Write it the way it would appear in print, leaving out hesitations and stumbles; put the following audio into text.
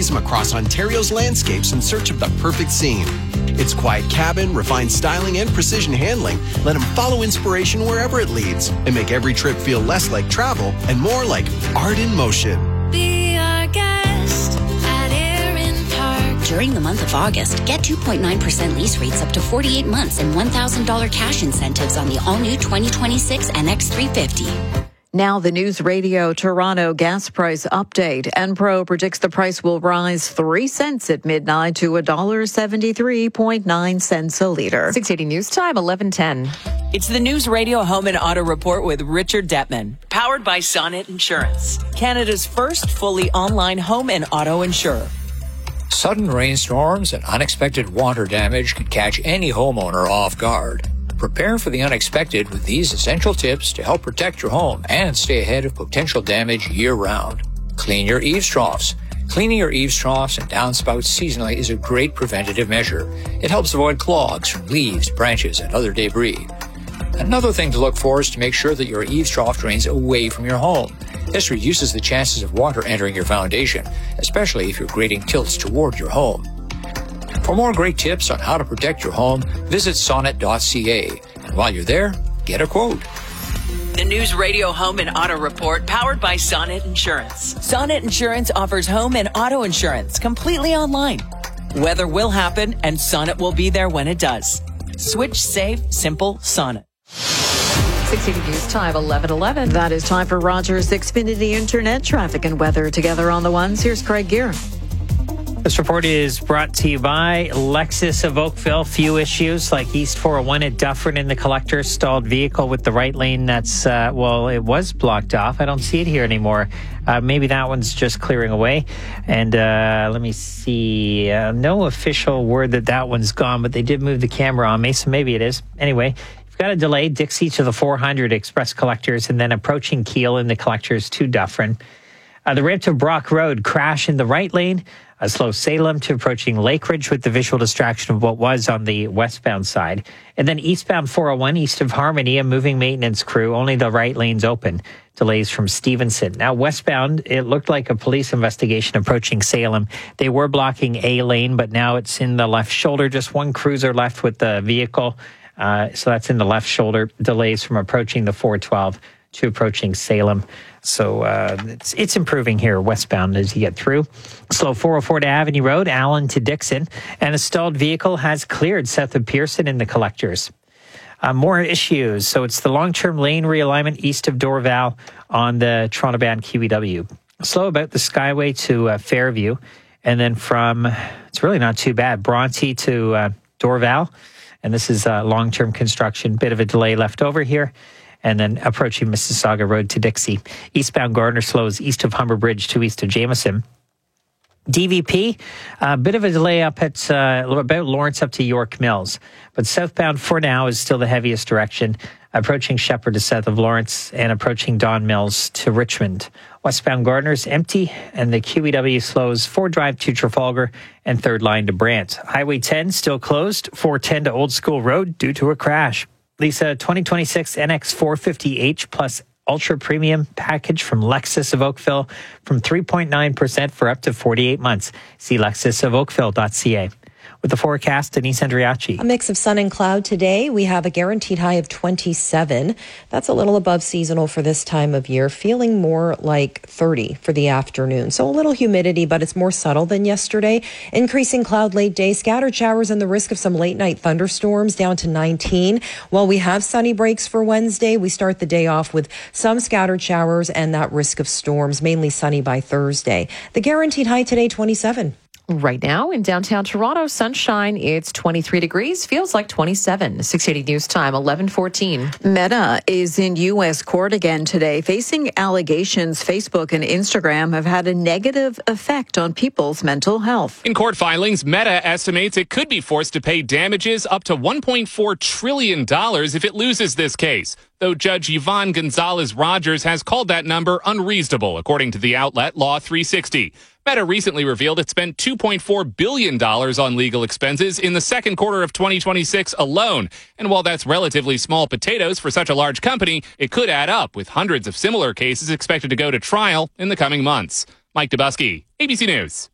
carries him across Ontario's landscapes in search of the perfect scene. Its quiet cabin, refined styling, and precision handling let him follow inspiration wherever it leads and make every trip feel less like travel and more like art in motion. Be our guest at Erin Park. During the month of August, get 2.9% lease rates up to 48 months and $1,000 cash incentives on the all-new 2026 NX350. Now the News Radio Toronto gas price update. Enpro predicts the price will rise 3 cents at midnight to $1.73.9 a liter. 680 News Time, 11:10. It's the News Radio Home and Auto Report with Richard Detman, powered by Sonnet Insurance, Canada's first fully online home and auto insurer. Sudden rainstorms and unexpected water damage can catch any homeowner off guard. Prepare for the unexpected with these essential tips to help protect your home and stay ahead of potential damage year-round. Clean your eaves troughs. Cleaning your eaves troughs and downspouts seasonally is a great preventative measure. It helps avoid clogs from leaves, branches, and other debris. Another thing to look for is to make sure that your eaves trough drains away from your home. This reduces the chances of water entering your foundation, especially if your grading tilts toward your home. For more great tips on how to protect your home, visit sonnet.ca. And while you're there, get a quote. The News Radio Home and Auto Report, powered by Sonnet Insurance. Sonnet Insurance offers home and auto insurance completely online. Weather will happen, and Sonnet will be there when it does. Switch safe, simple Sonnet. 680 News Time, 11:11. That is time for Rogers Xfinity Internet traffic and weather together on the ones. Here's Craig Gear. This report is brought to you by Lexus of Oakville. Few issues like East 401 at Dufferin in the collector stalled vehicle with the right lane. That's, it was blocked off. I don't see it here anymore. Maybe that one's just clearing away. And let me see. No official word that one's gone, but they did move the camera on me, so maybe it is. Anyway, you've got a delay. Dixie to the 400 Express Collectors and then approaching Keele in the collectors to Dufferin. The ramp to Brock Road, crash in the right lane. A slow Salem to approaching Lakeridge with the visual distraction of what was on the westbound side. And then eastbound 401 east of Harmony, a moving maintenance crew, only the right lane's open. Delays from Stevenson. Now westbound, it looked like a police investigation approaching Salem. They were blocking a lane, but now it's in the left shoulder. Just one cruiser left with the vehicle. So that's in the left shoulder. Delays from approaching the 412 to approaching Salem. So it's improving here westbound as you get through. Slow 404 to Avenue Road, Allen to Dixon. And a stalled vehicle has cleared south of Pearson in the collectors. More issues. So it's the long-term lane realignment east of Dorval on the Toronto-bound QEW. Slow about the Skyway to Fairview. And then it's really not too bad, Bronte to Dorval. And this is long-term construction. Bit of a delay left over here. And then approaching Mississauga Road to Dixie. Eastbound Gardner slows east of Humber Bridge to east of Jameson. DVP, a bit of a delay up at about Lawrence up to York Mills. But southbound for now is still the heaviest direction, approaching Shepherd to south of Lawrence and approaching Don Mills to Richmond. Westbound Gardner's empty, and the QEW slows 4 Drive to Trafalgar and 3rd line to Brant. Highway 10 still closed, 410 to Old School Road due to a crash. Lisa, 2026 NX450H plus ultra premium package from Lexus of Oakville from 3.9% for up to 48 months. See lexusofoakville.ca. With the forecast, Denise Andriachi. A mix of sun and cloud today. We have a guaranteed high of 27. That's a little above seasonal for this time of year, feeling more like 30 for the afternoon. So a little humidity, but it's more subtle than yesterday. Increasing cloud late day, scattered showers and the risk of some late night thunderstorms down to 19. While we have sunny breaks for Wednesday, we start the day off with some scattered showers and that risk of storms, mainly sunny by Thursday. The guaranteed high today, 27. Right now in downtown Toronto, sunshine, it's 23 degrees, feels like 27. 680 News Time, 11:14. Meta is in U.S. court again today, facing allegations Facebook and Instagram have had a negative effect on people's mental health. In court filings, Meta estimates it could be forced to pay damages up to $1.4 trillion if it loses this case, though Judge Yvonne Gonzalez-Rogers has called that number unreasonable, according to the outlet Law 360. Meta recently revealed it spent $2.4 billion on legal expenses in the second quarter of 2026 alone. And while that's relatively small potatoes for such a large company, it could add up, with hundreds of similar cases expected to go to trial in the coming months. Mike Dubusky, ABC News.